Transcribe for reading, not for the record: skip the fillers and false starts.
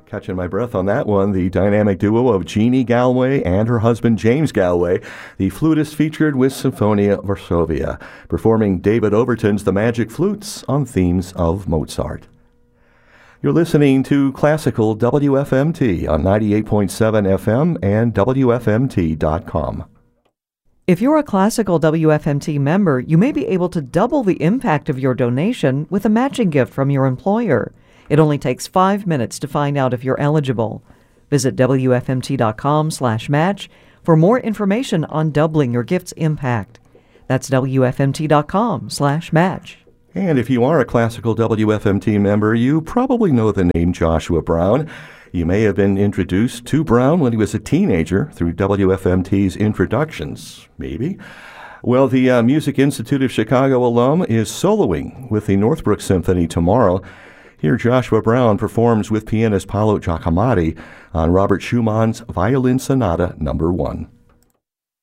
Catching my breath on that one, the dynamic duo of Jeannie Galway and her husband James Galway, the flutist featured with Symphonia Varsovia, performing David Overton's The Magic Flutes on themes of Mozart. You're listening to Classical WFMT on 98.7 FM and WFMT.com. If you're a Classical WFMT member, you may be able to double the impact of your donation with a matching gift from your employer. It only takes 5 minutes to find out if you're eligible. Visit WFMT.com/match for more information on doubling your gift's impact. That's WFMT.com/match. And if you are a Classical WFMT member, you probably know the name Joshua Brown. You may have been introduced to Brown when he was a teenager through WFMT's introductions, maybe. Well, the Music Institute of Chicago alum is soloing with the Northbrook Symphony tomorrow. Here, Joshua Brown performs with pianist Paolo Giacomotti on Robert Schumann's Violin Sonata No. 1.